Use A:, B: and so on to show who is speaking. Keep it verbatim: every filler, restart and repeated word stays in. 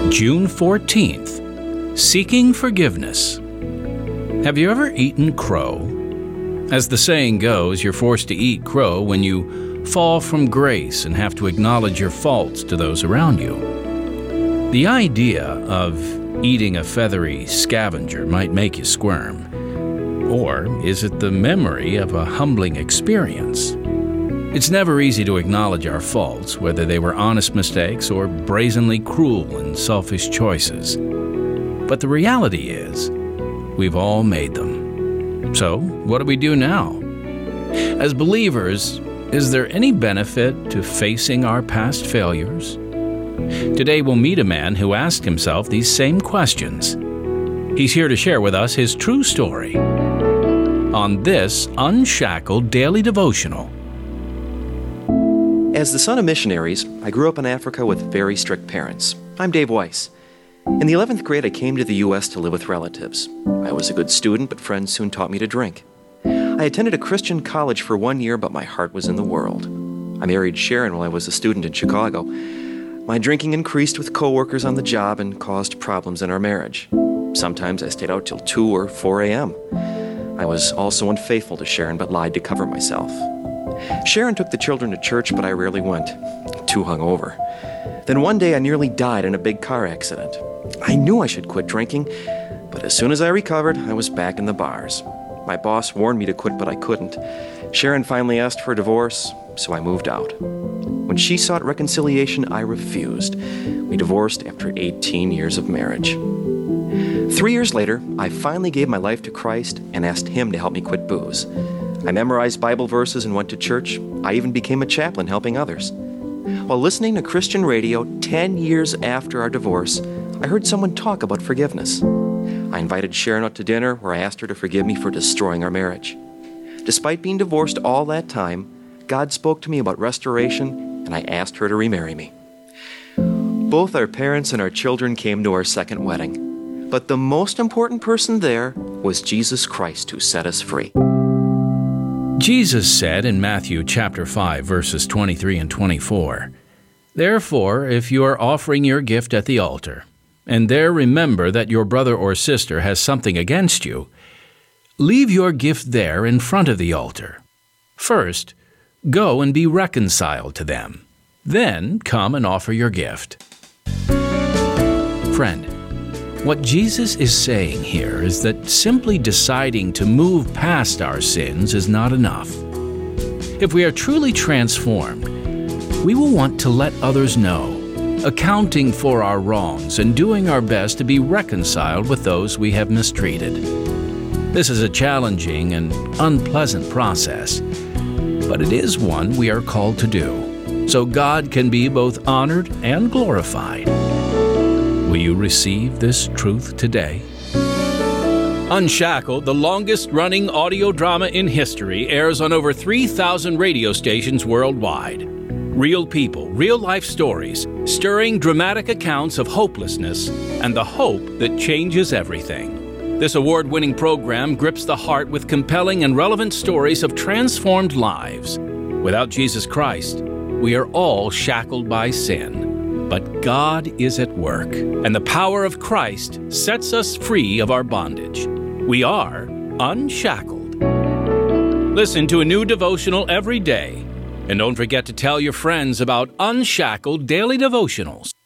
A: June fourteenth, Seeking Forgiveness. Have you ever eaten crow? As the saying goes, you're forced to eat crow when you fall from grace and have to acknowledge your faults to those around you. The idea of eating a feathery scavenger might make you squirm. Or is it the memory of a humbling experience? It's never easy to acknowledge our faults, whether they were honest mistakes or brazenly cruel and selfish choices. But the reality is, we've all made them. So, what do we do now? As believers, is there any benefit to facing our past failures? Today we'll meet a man who asked himself these same questions. He's here to share with us his true story on this Unshackled Daily Devotional.
B: As the son of missionaries, I grew up in Africa with very strict parents. I'm Dave Weiss. In the eleventh grade, I came to the U S to live with relatives. I was a good student, but friends soon taught me to drink. I attended a Christian college for one year, but my heart was in the world. I married Sharon while I was a student in Chicago. My drinking increased with coworkers on the job and caused problems in our marriage. Sometimes I stayed out till two or four a.m. I was also unfaithful to Sharon, but lied to cover myself. Sharon took the children to church, but I rarely went, too hungover. Then one day I nearly died in a big car accident. I knew I should quit drinking, but as soon as I recovered, I was back in the bars. My boss warned me to quit, but I couldn't. Sharon finally asked for a divorce, so I moved out. When she sought reconciliation, I refused. We divorced after eighteen years of marriage. Three years later, I finally gave my life to Christ and asked Him to help me quit booze. I memorized Bible verses and went to church. I even became a chaplain helping others. While listening to Christian radio ten years after our divorce, I heard someone talk about forgiveness. I invited Sharon out to dinner where I asked her to forgive me for destroying our marriage. Despite being divorced all that time, God spoke to me about restoration, and I asked her to remarry me. Both our parents and our children came to our second wedding. But the most important person there was Jesus Christ, who set us free.
A: Jesus said in Matthew chapter five, verses twenty-three and twenty-four, "Therefore, if you are offering your gift at the altar, and there remember that your brother or sister has something against you, leave your gift there in front of the altar. First, go and be reconciled to them. Then come and offer your gift." Friend, what Jesus is saying here is that simply deciding to move past our sins is not enough. If we are truly transformed, we will want to let others know, accounting for our wrongs and doing our best to be reconciled with those we have mistreated. This is a challenging and unpleasant process, but it is one we are called to do, so God can be both honored and glorified. Will you receive this truth today? Unshackled, the longest-running audio drama in history, airs on over three thousand radio stations worldwide. Real people, real-life stories, stirring dramatic accounts of hopelessness and the hope that changes everything. This award-winning program grips the heart with compelling and relevant stories of transformed lives. Without Jesus Christ, we are all shackled by sin. But God is at work, and the power of Christ sets us free of our bondage. We are unshackled. Listen to a new devotional every day, and don't forget to tell your friends about Unshackled Daily Devotionals.